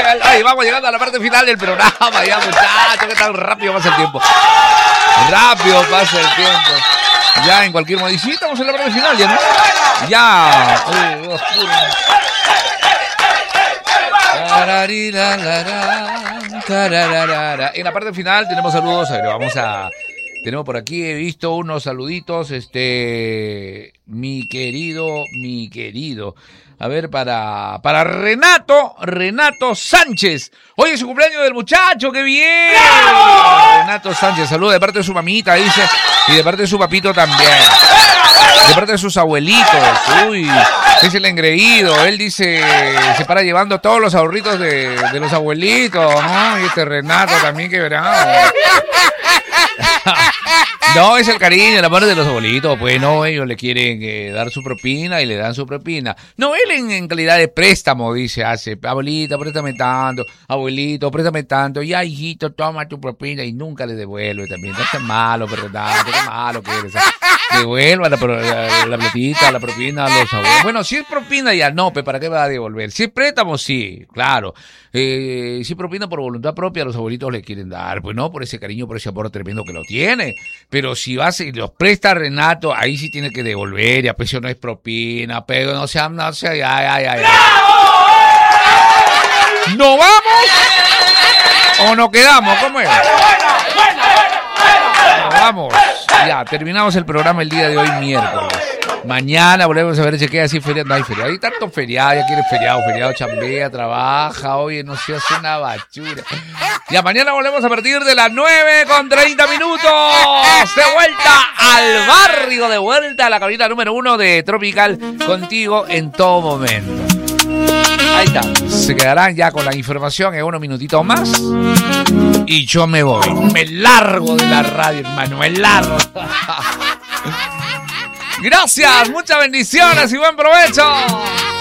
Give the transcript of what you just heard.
Ay, vamos llegando a la parte final del programa ya, muchachos. ¿Qué tan rápido pasa el tiempo? Rápido pasa el tiempo. Ya en cualquier modo. Y sí, estamos en la parte final ya, ¿no? Ya. En la parte final tenemos saludos. A ver, tenemos por aquí, he visto unos saluditos, mi querido. A ver, para Renato Sánchez. Hoy es su cumpleaños del muchacho, ¡qué bien! ¡Bravo! Renato Sánchez, saludos de parte de su mamita, dice, y de parte de su papito también. De parte de sus abuelitos, uy, es el engreído, él dice, se para llevando todos los ahorritos de los abuelitos, ¿no? Y este Renato también, que verá. No, es el cariño, el amor de los abuelitos, pues no, ellos le quieren dar su propina y le dan su propina. No, él en calidad de préstamo, dice, abuelita, préstame tanto, abuelito, préstame tanto, ya hijito, toma tu propina y nunca le devuelve también. No es malo, ¿verdad? Qué malo que eres. Devuelva la platita, la propina a los abuelos. Bueno, si es propina ya no, pero ¿para qué va a devolver? Si es préstamo, sí, claro. Si es propina por voluntad propia, los abuelitos le quieren dar, pues no, por ese cariño, por ese amor tremendo que lo tiene. Pero si vas y los presta Renato, ahí sí tiene que devolver, y a precio no es propina, pero no sea, ya. ¿No vamos? ¿O nos quedamos? ¿Cómo es? Vamos. Ya, terminamos el programa el día de hoy, miércoles. Mañana volvemos a ver si queda así feriado. No hay feriado, hay tanto feriado, ya quiere feriado, chambea, trabaja, oye, no se hace una bachura. Ya, mañana volvemos a partir de las 9:30. De vuelta al barrio, de vuelta a la cabina número 1 de Tropical, contigo en todo momento. Ahí está, se quedarán ya con la información en unos minutitos más. Y yo me voy, me largo de la radio, hermano, me largo. Gracias, muchas bendiciones y buen provecho.